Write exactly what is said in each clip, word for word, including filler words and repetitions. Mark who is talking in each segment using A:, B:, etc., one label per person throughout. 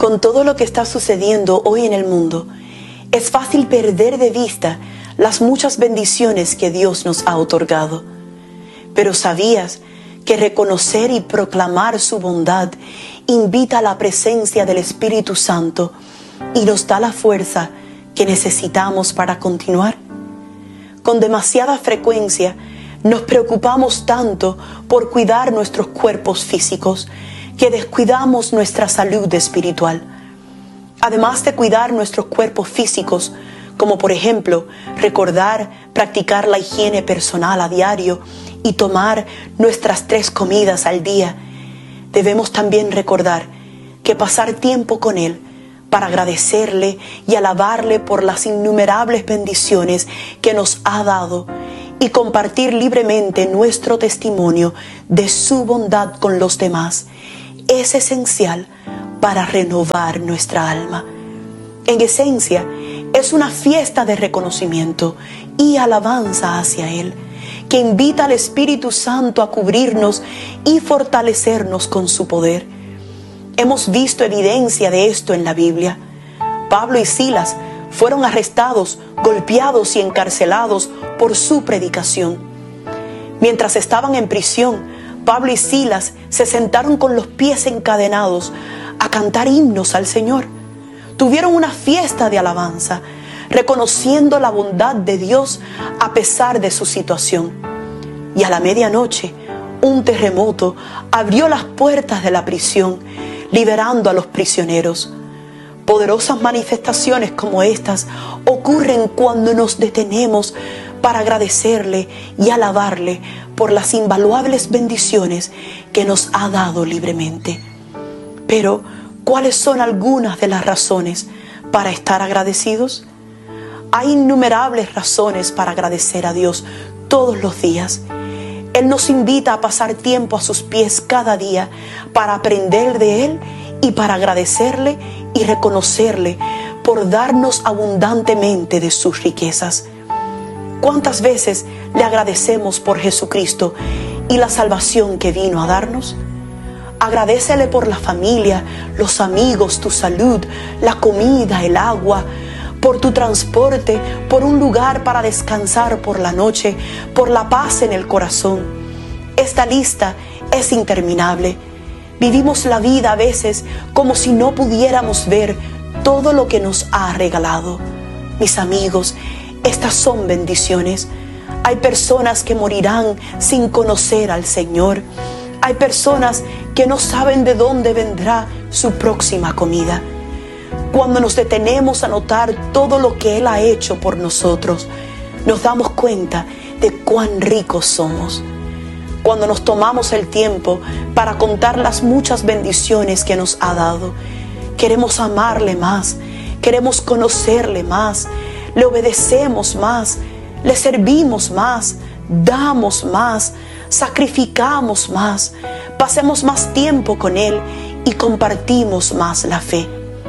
A: Con todo lo que está sucediendo hoy en el mundo, es fácil perder de vista las muchas bendiciones que Dios nos ha otorgado. Pero ¿sabías que reconocer y proclamar su bondad invita a la presencia del Espíritu Santo y nos da la fuerza que necesitamos para continuar? Con demasiada frecuencia nos preocupamos tanto por cuidar nuestros cuerpos físicos que descuidamos nuestra salud espiritual. Además de cuidar nuestros cuerpos físicos, como por ejemplo recordar practicar la higiene personal a diario y tomar nuestras tres comidas al día, debemos también recordar que pasar tiempo con Él para agradecerle y alabarle por las innumerables bendiciones que nos ha dado y compartir libremente nuestro testimonio de su bondad con los demás es esencial para renovar nuestra alma. En esencia, es una fiesta de reconocimiento y alabanza hacia Él, que invita al Espíritu Santo a cubrirnos y fortalecernos con su poder. Hemos visto evidencia de esto en la Biblia. Pablo y Silas fueron arrestados, golpeados y encarcelados por su predicación. Mientras estaban en prisión, Pablo y Silas se sentaron con los pies encadenados a cantar himnos al Señor. Tuvieron una fiesta de alabanza, reconociendo la bondad de Dios a pesar de su situación. Y a la medianoche, un terremoto abrió las puertas de la prisión, liberando a los prisioneros. Poderosas manifestaciones como estas ocurren cuando nos detenemos para agradecerle y alabarle por las invaluables bendiciones que nos ha dado libremente. Pero, ¿cuáles son algunas de las razones para estar agradecidos? Hay innumerables razones para agradecer a Dios todos los días. Él nos invita a pasar tiempo a sus pies cada día para aprender de Él y para agradecerle y reconocerle por darnos abundantemente de sus riquezas. ¿Cuántas veces le agradecemos por Jesucristo y la salvación que vino a darnos? Agradécele por la familia, los amigos, tu salud, la comida, el agua, por tu transporte, por un lugar para descansar por la noche, por la paz en el corazón. Esta lista es interminable. Vivimos la vida a veces como si no pudiéramos ver todo lo que nos ha regalado. Mis amigos, estas son bendiciones. Hay personas que morirán sin conocer al Señor. Hay personas que no saben de dónde vendrá su próxima comida. Cuando nos detenemos a notar todo lo que Él ha hecho por nosotros, nos damos cuenta de cuán ricos somos. Cuando nos tomamos el tiempo para contar las muchas bendiciones que nos ha dado, queremos amarle más, queremos conocerle más, le obedecemos más, le servimos más, damos más, sacrificamos más, pasemos más tiempo con Él y compartimos más la fe.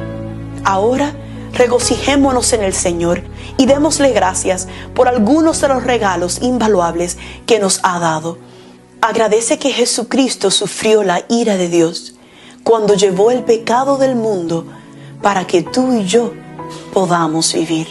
A: Ahora regocijémonos en el Señor y démosle gracias por algunos de los regalos invaluables que nos ha dado. Agradece que Jesucristo sufrió la ira de Dios cuando llevó el pecado del mundo para que tú y yo podamos vivir.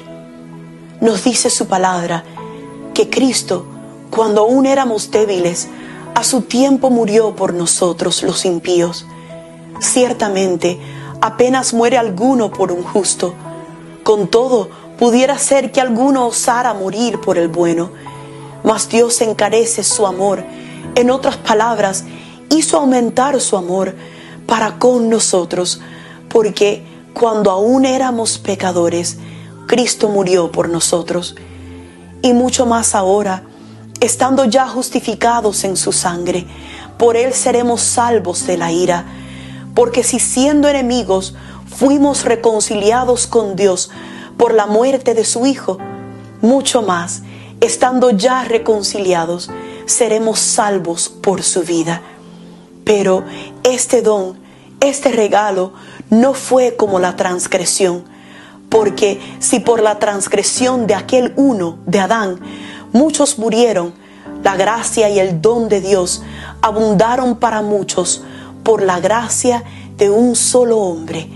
A: Nos dice su palabra que Cristo, cuando aún éramos débiles, a su tiempo murió por nosotros los impíos. Ciertamente, apenas muere alguno por un justo. Con todo, pudiera ser que alguno osara morir por el bueno. Mas Dios encarece su amor. En otras palabras, hizo aumentar su amor para con nosotros, porque cuando aún éramos pecadores, Cristo murió por nosotros. Y mucho más ahora, estando ya justificados en su sangre, por Él seremos salvos de la ira. Porque si siendo enemigos fuimos reconciliados con Dios por la muerte de su Hijo, mucho más, estando ya reconciliados, seremos salvos por su vida. Pero este don, este regalo, no fue como la transgresión, porque si por la transgresión de aquel uno, de Adán, muchos murieron, la gracia y el don de Dios abundaron para muchos por la gracia de un solo hombre,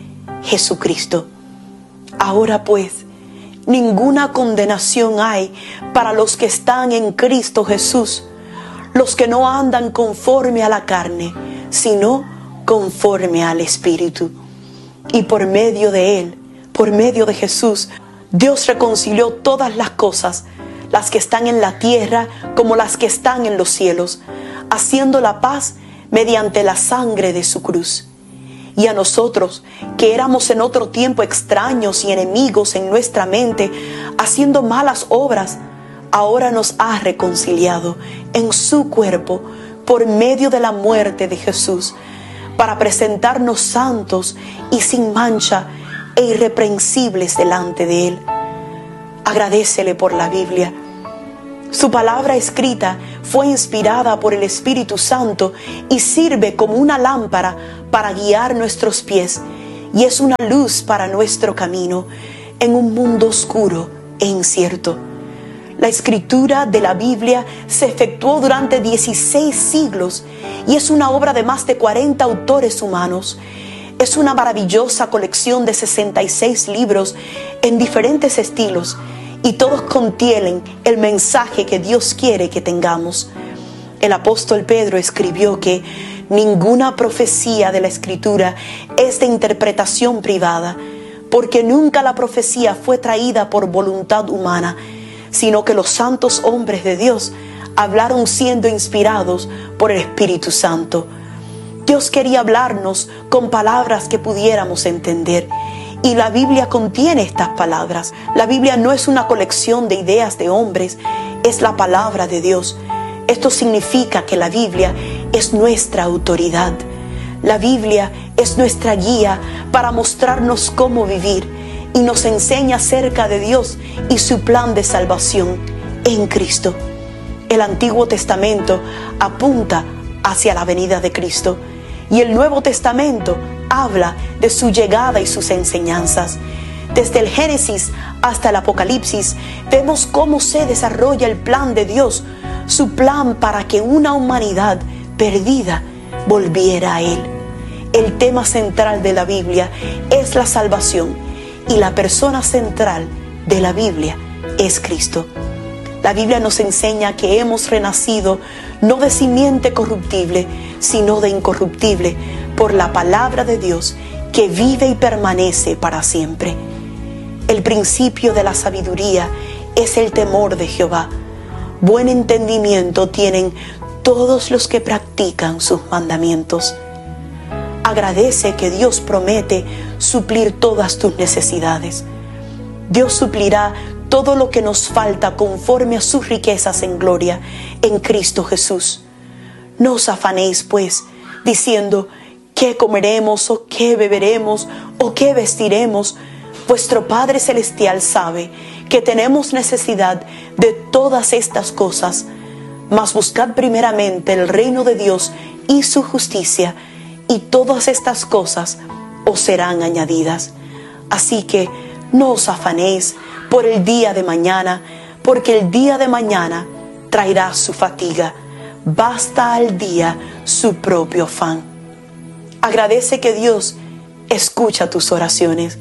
A: Jesucristo. Ahora pues, ninguna condenación hay para los que están en Cristo Jesús, los que no andan conforme a la carne, sino conforme al Espíritu. Y por medio de Él, por medio de Jesús, Dios reconcilió todas las cosas, las que están en la tierra como las que están en los cielos, haciendo la paz mediante la sangre de su cruz. Y a nosotros, que éramos en otro tiempo extraños y enemigos en nuestra mente, haciendo malas obras, ahora nos ha reconciliado en su cuerpo por medio de la muerte de Jesús, para presentarnos santos y sin mancha e irreprensibles delante de Él. Agradécele por la Biblia. Su palabra escrita fue inspirada por el Espíritu Santo y sirve como una lámpara para guiar nuestros pies, y es una luz para nuestro camino en un mundo oscuro e incierto. La escritura de la Biblia se efectuó durante dieciséis siglos y es una obra de más de cuarenta autores humanos. Es una maravillosa colección de sesenta y seis libros en diferentes estilos, y todos contienen el mensaje que Dios quiere que tengamos. El apóstol Pedro escribió que ninguna profecía de la Escritura es de interpretación privada, porque nunca la profecía fue traída por voluntad humana, sino que los santos hombres de Dios hablaron siendo inspirados por el Espíritu Santo. Dios quería hablarnos con palabras que pudiéramos entender, y la Biblia contiene estas palabras. La Biblia no es una colección de ideas de hombres, es la palabra de Dios. Esto significa que la Biblia es nuestra autoridad. La Biblia es nuestra guía para mostrarnos cómo vivir, y nos enseña acerca de Dios y su plan de salvación en Cristo. El Antiguo Testamento apunta hacia la venida de Cristo, y el Nuevo Testamento habla de su llegada y sus enseñanzas. Desde el Génesis hasta el Apocalipsis vemos cómo se desarrolla el plan de Dios, su plan para que una humanidad perdida volviera a Él. El tema central de la Biblia es la salvación, y la persona central de la Biblia es Cristo. La Biblia nos enseña que hemos renacido no de simiente corruptible, sino de incorruptible, por la palabra de Dios que vive y permanece para siempre. El principio de la sabiduría es el temor de Jehová. Buen entendimiento tienen todos los que practican sus mandamientos. Agradece que Dios promete suplir todas tus necesidades. Dios suplirá todo lo que nos falta conforme a sus riquezas en gloria en Cristo Jesús. No os afanéis, pues, diciendo: ¿qué comeremos, o qué beberemos, o qué vestiremos? Vuestro Padre Celestial sabe que tenemos necesidad de todas estas cosas. Mas buscad primeramente el reino de Dios y su justicia, y todas estas cosas os serán añadidas. Así que no os afanéis por el día de mañana, porque el día de mañana traerá su fatiga. Basta al día su propio afán. Agradece que Dios escucha tus oraciones.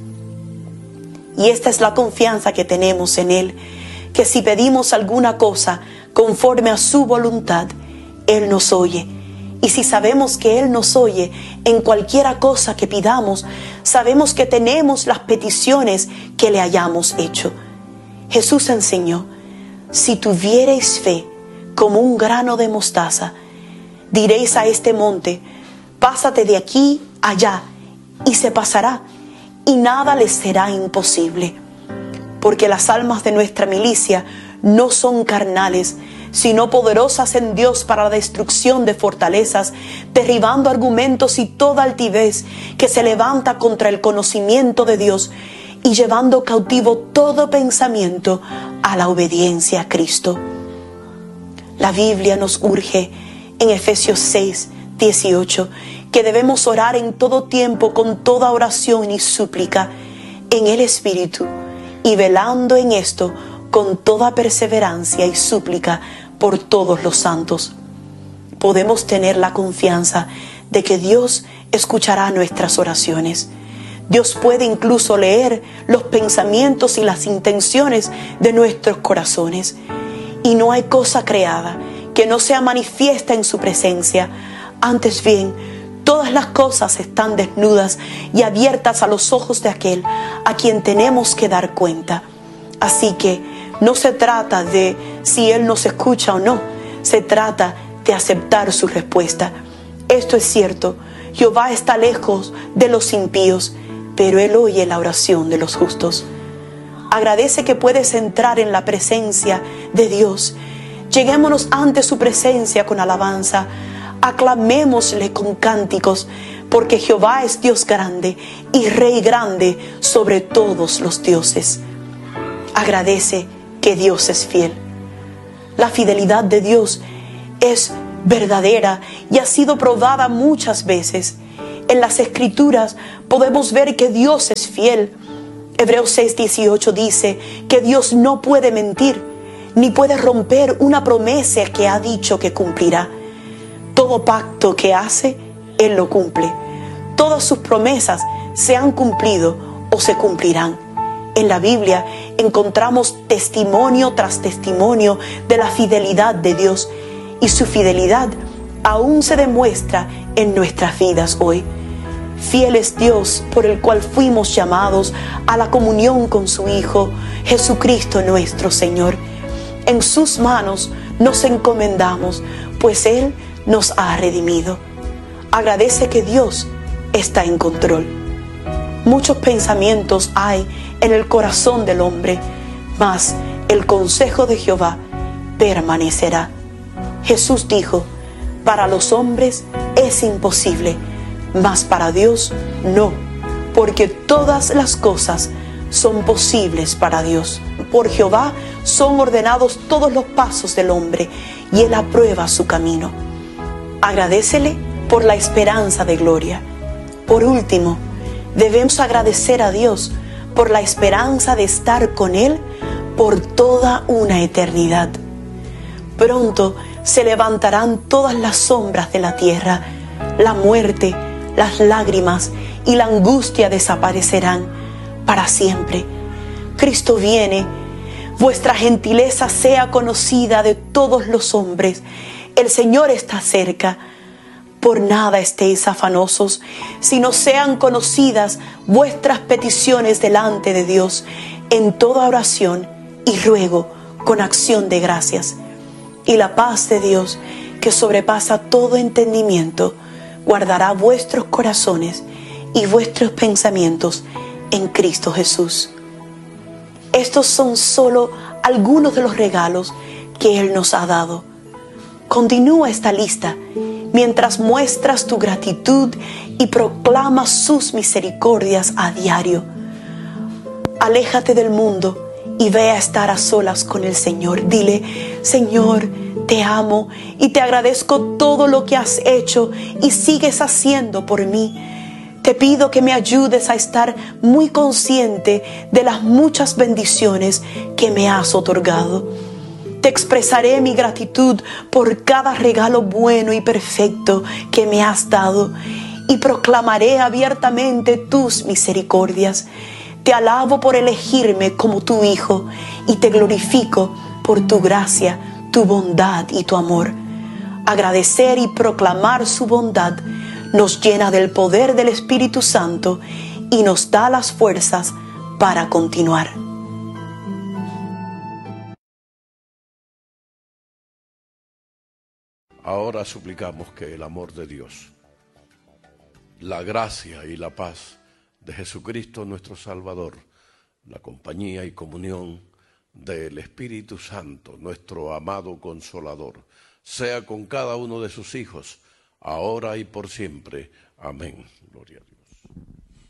A: Y esta es la confianza que tenemos en Él, que si pedimos alguna cosa conforme a su voluntad, Él nos oye. Y si sabemos que Él nos oye en cualquiera cosa que pidamos, sabemos que tenemos las peticiones que le hayamos hecho. Jesús enseñó: si tuviereis fe como un grano de mostaza, diréis a este monte: pásate de aquí allá, y se pasará, y nada les será imposible. Porque las almas de nuestra milicia no son carnales, sino poderosas en Dios para la destrucción de fortalezas, derribando argumentos y toda altivez que se levanta contra el conocimiento de Dios, y llevando cautivo todo pensamiento a la obediencia a Cristo. La Biblia nos urge en Efesios seis, dieciocho, que debemos orar en todo tiempo con toda oración y súplica en el Espíritu, y velando en esto con toda perseverancia y súplica por todos los santos. Podemos tener la confianza de que Dios escuchará nuestras oraciones. Dios puede incluso leer los pensamientos y las intenciones de nuestros corazones. Y no hay cosa creada que no sea manifiesta en su presencia. Antes bien, todas las cosas están desnudas y abiertas a los ojos de aquel a quien tenemos que dar cuenta. Así que no se trata de si Él nos escucha o no, se trata de aceptar su respuesta. Esto es cierto, Jehová está lejos de los impíos, pero Él oye la oración de los justos. Agradece que puedes entrar en la presencia de Dios. Lleguémonos ante su presencia con alabanza. Aclamémosle con cánticos, porque Jehová es Dios grande y Rey grande sobre todos los dioses. Agradece que Dios es fiel. La fidelidad de Dios es verdadera y ha sido probada muchas veces. En las Escrituras podemos ver que Dios es fiel. Hebreos seis dieciocho dice que Dios no puede mentir, ni puede romper una promesa que ha dicho que cumplirá. Todo pacto que hace, Él lo cumple. Todas sus promesas se han cumplido o se cumplirán. En la Biblia encontramos testimonio tras testimonio de la fidelidad de Dios, y su fidelidad aún se demuestra en nuestras vidas hoy. Fiel es Dios, por el cual fuimos llamados a la comunión con su Hijo, Jesucristo nuestro Señor. En sus manos nos encomendamos, pues Él nos ha redimido. Agradece que Dios está en control. Muchos pensamientos hay en el corazón del hombre, mas el consejo de Jehová permanecerá. Jesús dijo, para los hombres es imposible, mas para Dios no, porque todas las cosas son posibles para Dios. Por Jehová son ordenados todos los pasos del hombre, y Él aprueba su camino. Agradécele por la esperanza de gloria. Por último, debemos agradecer a Dios por la esperanza de estar con Él por toda una eternidad. Pronto se levantarán todas las sombras de la tierra, la muerte, las lágrimas y la angustia desaparecerán para siempre. Cristo viene, vuestra gentileza sea conocida de todos los hombres. El Señor está cerca. Por nada estéis afanosos, sino sean conocidas vuestras peticiones delante de Dios en toda oración y ruego con acción de gracias. Y la paz de Dios, que sobrepasa todo entendimiento, guardará vuestros corazones y vuestros pensamientos en Cristo Jesús. Estos son solo algunos de los regalos que Él nos ha dado. Continúa esta lista mientras muestras tu gratitud y proclamas sus misericordias a diario. Aléjate del mundo y ve a estar a solas con el Señor. Dile, Señor, te amo y te agradezco todo lo que has hecho y sigues haciendo por mí. Te pido que me ayudes a estar muy consciente de las muchas bendiciones que me has otorgado. Te expresaré mi gratitud por cada regalo bueno y perfecto que me has dado y proclamaré abiertamente tus misericordias. Te alabo por elegirme como tu hijo y te glorifico por tu gracia, tu bondad y tu amor. Agradecer y proclamar su bondad nos llena del poder del Espíritu Santo y nos da las fuerzas para continuar.
B: Ahora suplicamos que el amor de Dios, la gracia y la paz de Jesucristo nuestro Salvador, la compañía y comunión del Espíritu Santo, nuestro amado Consolador, sea con cada uno de sus hijos, ahora y por siempre. Amén. Gloria a Dios.